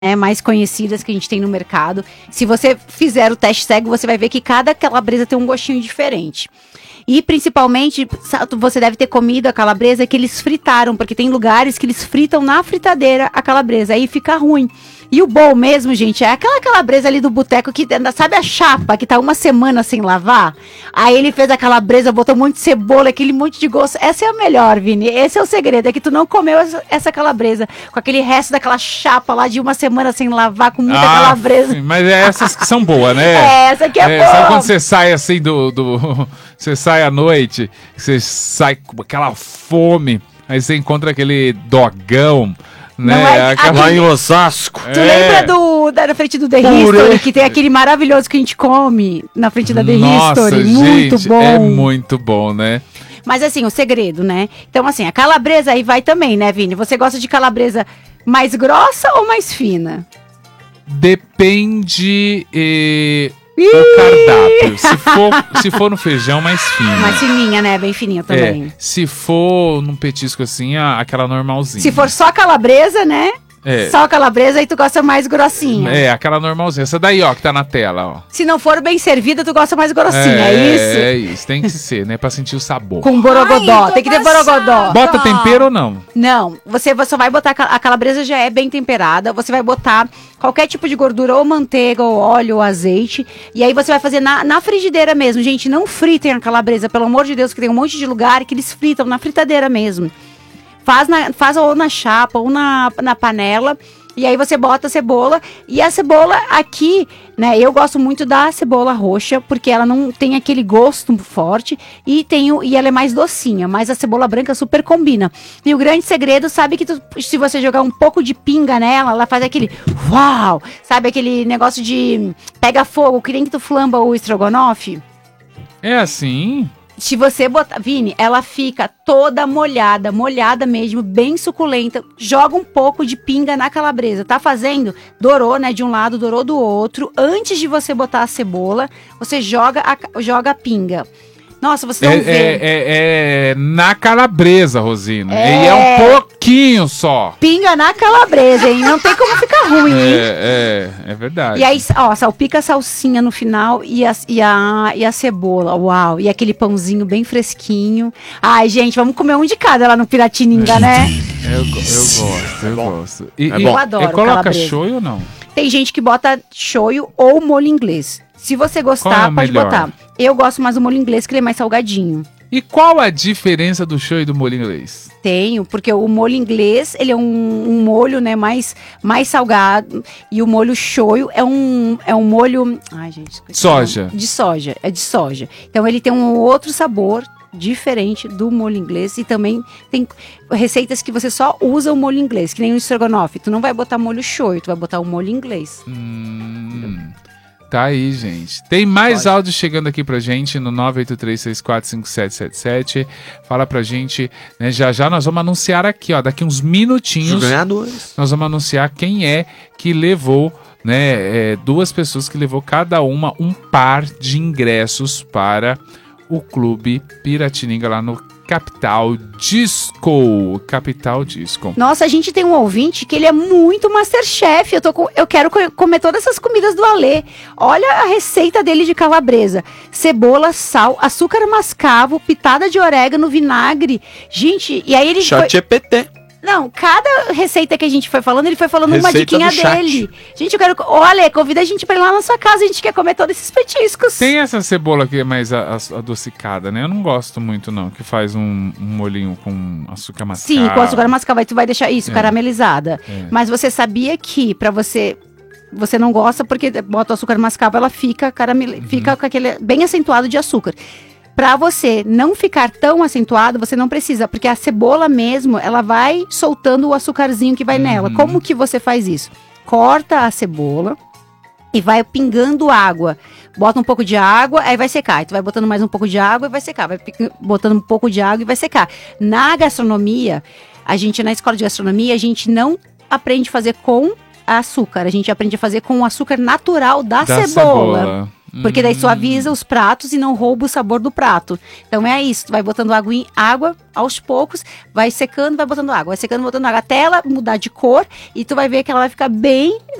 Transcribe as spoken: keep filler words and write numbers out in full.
né, mais conhecidas que a gente tem no mercado. Se você fizer o teste cego, você vai ver que cada calabresa tem um gostinho diferente. E principalmente, você deve ter comido a calabresa que eles fritaram, porque tem lugares que eles fritam na fritadeira a calabresa, aí fica ruim. E o bom mesmo, gente, é aquela calabresa ali do boteco que, sabe a chapa que tá uma semana sem lavar? Aí ele fez a calabresa, botou um monte de cebola, aquele monte de gosto. Essa é a melhor, Vini. Esse é o segredo, é que tu não comeu essa, essa calabresa com aquele resto daquela chapa lá de uma semana sem lavar, com muita ah, calabresa. Mas é essas que são boas, né? É, essa que é, é boa. Sabe quando você sai assim do... do você sai à noite, você sai com aquela fome, aí você encontra aquele dogão... Né? É, aquele... Lá em Osasco. Tu é. lembra do, da, na frente do The History, que tem aquele maravilhoso que a gente come na frente da The Nossa, History? Gente, muito bom. É muito bom, né? Mas assim, o segredo, né? Então assim, a calabresa aí vai também, né, Vini? Você gosta de calabresa mais grossa ou mais fina? Depende... Eh... o cardápio. Se for, se for no feijão, mais fina. Mais fininha, né? Bem fininha também. É, se for num petisco assim, a, aquela normalzinha. Se for só calabresa, né? É. Só calabresa, aí tu gosta mais grossinha. É, aquela normalzinha. Essa daí, ó, que tá na tela, ó. Se não for bem servida, tu gosta mais grossinha, é, é isso? É isso, tem que ser, né? Pra sentir o sabor. Com borogodó, Ai, tem que ter borogodó. Bota tempero ou não? Não, você, você vai botar, a calabresa já é bem temperada, você vai botar qualquer tipo de gordura, ou manteiga, ou óleo, ou azeite, e aí você vai fazer na, na frigideira mesmo. Gente, não fritem a calabresa, pelo amor de Deus, que tem um monte de lugar que eles fritam na fritadeira mesmo. Faz, na, faz ou na chapa, ou na, na panela. E aí você bota a cebola, e a cebola aqui, né, eu gosto muito da cebola roxa, porque ela não tem aquele gosto forte, e, tem o, e ela é mais docinha, mas a cebola branca super combina. E o grande segredo, sabe que tu, se você jogar um pouco de pinga nela, ela faz aquele uau, sabe aquele negócio de pega fogo, que nem que tu flamba o estrogonofe? É assim? Se você botar, Vini, ela fica toda molhada, molhada mesmo, bem suculenta. Joga um pouco de pinga na calabresa. Tá fazendo? Dourou, né? De um lado, dourou do outro. Antes de você botar a cebola, você joga a, joga a pinga. Nossa, você não é, vê. É, é, é na calabresa, Rosina. É... E é um pouquinho só. Pinga na calabresa, hein? Não tem como ficar ruim, hein? É, é, é verdade. E aí, ó, salpica a salsinha no final e a, e, a, e a cebola. Uau! E aquele pãozinho bem fresquinho. Ai, gente, vamos comer um de cada lá no Piratininga, né? Eu, eu gosto, eu gosto. E, é e, bom. Eu adoro. E coloca calabresa. shoyu ou não? Tem gente que bota shoyu ou molho inglês. Se você gostar, é pode melhor? botar. Eu gosto mais do molho inglês, que ele é mais salgadinho. E qual a diferença do shoyu e do molho inglês? Tenho, porque o molho inglês, ele é um, um molho, né, mais, mais salgado. E o molho shoyu é um, é um molho... Ai, gente... Soja. De soja, é de soja. Então ele tem um outro sabor diferente do molho inglês. E também tem receitas que você só usa o molho inglês, que nem o estrogonofe. Tu não vai botar molho shoyu, tu vai botar o molho inglês. Hum... Tá aí, gente. Tem mais Pode. áudio chegando aqui pra gente no nove oito três seis quatro cinco sete sete sete. Fala pra gente, né? Já já nós vamos anunciar aqui, ó. Daqui uns minutinhos. Ganhadores. Nós vamos anunciar quem é que levou, né? É, duas pessoas que levou cada uma um par de ingressos para o Clube Piratininga lá no Capital Disco. Capital Disco. Nossa, a gente tem um ouvinte que ele é muito Masterchef. Eu, tô com, eu quero comer todas essas comidas do Alê. Olha a receita dele de calabresa. Cebola, sal, açúcar mascavo, pitada de orégano, vinagre. Gente, e aí ele Chat foi... G P T. Não, cada receita que a gente foi falando, ele foi falando Receita uma diquinha dele. Gente, eu quero... Olha, convida a gente pra ir lá na sua casa, a gente quer comer todos esses petiscos. Tem essa cebola que é mais a, a, adocicada, né? Eu não gosto muito, não, que faz um, um molhinho com açúcar mascavo. Sim, com açúcar mascavo, aí tu vai deixar isso, é. caramelizada. É. Mas você sabia que pra você... Você não gosta porque bota o açúcar mascavo, ela fica, caramel... uhum. fica com aquele bem acentuado de açúcar. Pra você não ficar tão acentuado, você não precisa, porque a cebola mesmo, ela vai soltando o açucarzinho que vai uhum. nela. Como que você faz isso? Corta a cebola e vai pingando água. Bota um pouco de água, aí vai secar. Aí tu vai botando mais um pouco de água e vai secar. Vai botando um pouco de água e vai secar. Na gastronomia, a gente, na escola de gastronomia, a gente não aprende a fazer com açúcar. A gente aprende a fazer com o açúcar natural da, da cebola. cebola. Porque daí Hum. suaviza os pratos e não rouba o sabor do prato. Então é isso, tu vai botando água, em, água aos poucos, vai secando, vai botando água, vai secando, botando água, até ela mudar de cor e tu vai ver que ela vai ficar bem